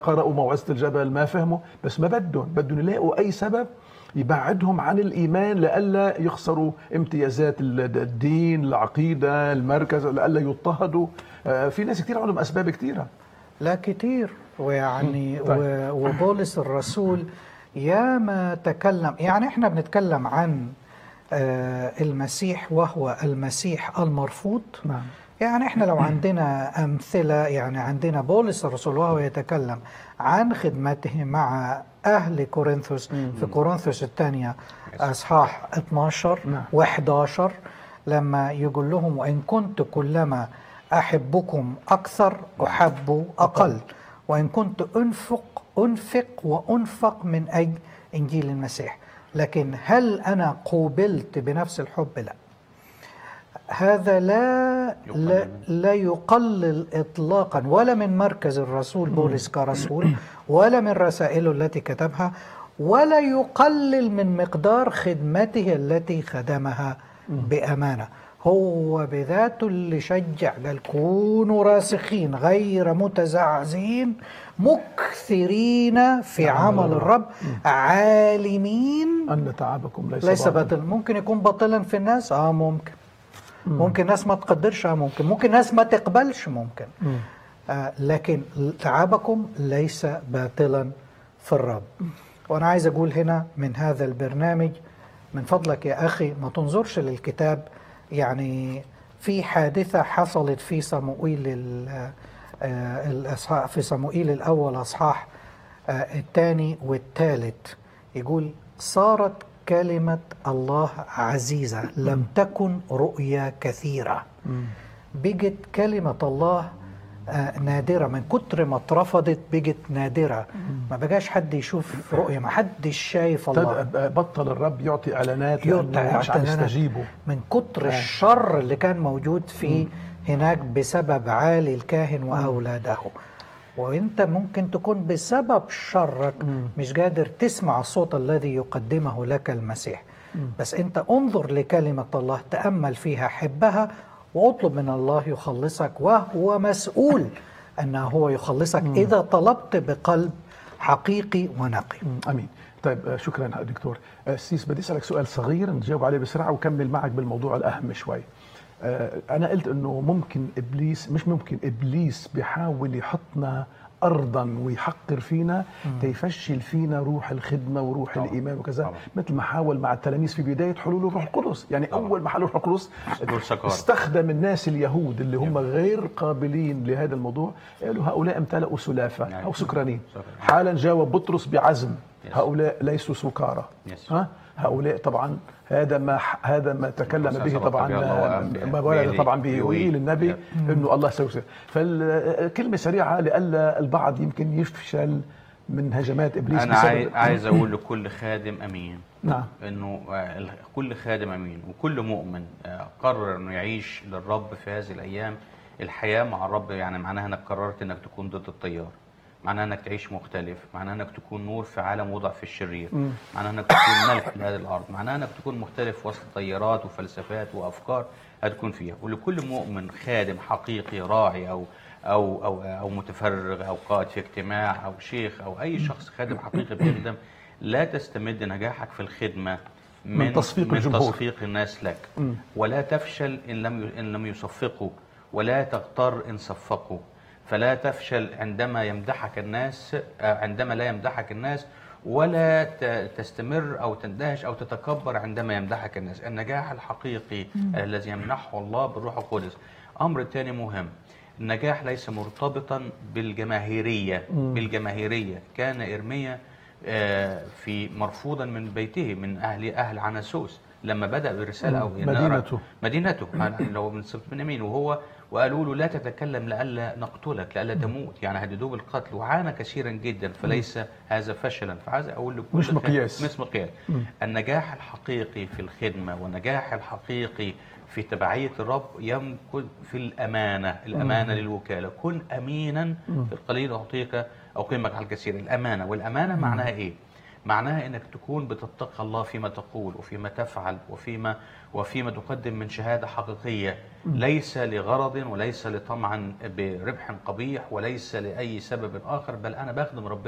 قرأوا موعظة الجبل ما فهموا، بس ما بدهم يلاقوا أي سبب يبعدهم عن الإيمان لئلا يخسروا امتيازات الدين، العقيدة، المركز، لئلا يضطهدوا. في ناس كتير عندهم أسباب كتيرة. لا كتير، ويعني طيب. وبولس الرسول ياما تكلم. يعني احنا بنتكلم عن المسيح وهو المسيح المرفوض. نعم. يعني احنا لو عندنا أمثلة، يعني عندنا بولس الرسول وهو يتكلم عن خدمته مع أهل كورنثوس في كورنثوس الثانية أصحاح 12 نعم. و11 لما يقول لهم: وإن كنت كلما أحبكم أكثر أحب أقل، وإن كنت أنفق وأنفق من أجل إنجيل المسيح، لكن هل أنا قوبلت بنفس الحب؟ لا. هذا لا يقلل إطلاقا، ولا من مركز الرسول بولس كرسول، ولا من رسائله التي كتبها، ولا يقلل من مقدار خدمته التي خدمها بأمانة. هو بذاته اللي شجع، قال: كونوا راسخين غير متزعزعين مكثرين في عمل الرب عالمين أن تعبكم ليس باطل. ممكن يكون باطلا في الناس، ممكن ناس ما تقدرش، ممكن ناس ما تقبلش، ممكن لكن تعبكم ليس باطلا في الرب. وأنا عايز أقول هنا من هذا البرنامج، من فضلك يا أخي ما تنظرش للكتاب. يعني في حادثة حصلت في صموئيل في صموئيل الأول أصحاح الثاني والثالث، يقول: صارت كلمة الله عزيزة، لم تكن رؤيا كثيرة. بقت كلمة الله نادرة، من كتر ما اترفضت بقت نادرة. ما بقاش حد يشوف رؤية، ما حدش شايف الله. بطل الرب يعطي إعلانات لأنه مش عم يستجيبوا من كتر الشر اللي كان موجود في هناك بسبب عالي الكاهن وأولاده. وانت ممكن تكون بسبب شرك مش قادر تسمع الصوت الذي يقدمه لك المسيح. بس انت انظر لكلمة الله، تأمل فيها، حبها، واطلب من الله يخلصك، وهو مسؤول أنه هو يخلصك إذا طلبت بقلب حقيقي ونقي. أمين. طيب، شكرا دكتور سيس. بدي أسألك سؤال صغير نجاوب عليه بسرعة وكمل معك بالموضوع الأهم شوي. أنا قلت أنه ممكن إبليس بيحاول يحطنا أرضا ويحقر فينا تيفشل فينا روح الخدمة وروح الإيمان وكذا، مثل ما حاول مع التلاميذ في بداية حلول الروح القدس. يعني أول ما حلول الروح القدس استخدم الناس اليهود اللي هم غير قابلين لهذا الموضوع، قالوا هؤلاء امتلأوا سلافة أو سكرانين. حالا جاوب بطرس بعزم: هؤلاء ليسوا سكارى. هؤلاء طبعا هذا ما تكلم به طبعا، ما ورد طبعا به يوئيل النبي انه الله سيسر. فالكلمه سريعه لئلا البعض يمكن يفشل من هجمات ابليس. انا عايز اقول لكل خادم امين، نعم، انه كل خادم امين وكل مؤمن قرر انه يعيش للرب في هذه الايام. الحياه مع الرب يعني معناها انك قررت انك تكون ضد التيار، معناها انك تعيش مختلف، معناها انك تكون نور في عالم وضع في الشرير، معناها انك تكون ملح لهذه الارض، معناها انك تكون مختلف وسط تيارات وفلسفات وافكار هتكون فيها. ولكل مؤمن خادم حقيقي راعي او متفرغ او قائد في اجتماع او شيخ او اي شخص خادم حقيقي بيخدم، لا تستمد نجاحك في الخدمه من تصفيق الناس لك، ولا تفشل ان لم يصفقوا، ولا تغتر ان صفقوا. فلا تفشل عندما يمدحك الناس، عندما لا يمدحك الناس، ولا تستمر أو تندهش أو تتكبر عندما يمدحك الناس. النجاح الحقيقي الذي يمنحه الله بالروح القدس. أمر تاني مهم: النجاح ليس مرتبطا بالجماهيرية. كان إرميا في مرفوضا من بيته، من أهل عناسوس، لما بدأ بالرسالة أو مدينته لو من سبط بنيامين، وقالوا له: لا تتكلم لئلا نقتلك، لئلا تموت. يعني هددوه بالقتل، وعانى كثيرا جدا. فليس هذا فشلا. فعايز اقول لكل مش مقياس. النجاح الحقيقي في الخدمه والنجاح الحقيقي في تبعيه الرب يمكن في الامانه للوكاله. كن امينا في القليل اعطيك اقيمك على الكثير. الامانه، والامانه معناها ايه؟ معناها انك تكون بتتقي الله فيما تقول وفيما تفعل وفيما تقدم من شهادة حقيقية، ليس لغرض وليس لطمع بربح قبيح وليس لأي سبب آخر، بل أنا بخدم ربنا